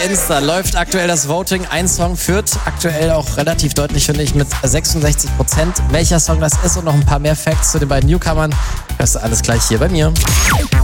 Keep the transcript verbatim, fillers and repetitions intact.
Insta läuft aktuell das Voting. Ein Song führt aktuell auch relativ deutlich, finde ich, mit sechsundsechzig Prozent. Welcher Song das ist und noch ein paar mehr Facts zu den beiden Newcomern, hörst du alles gleich hier bei mir.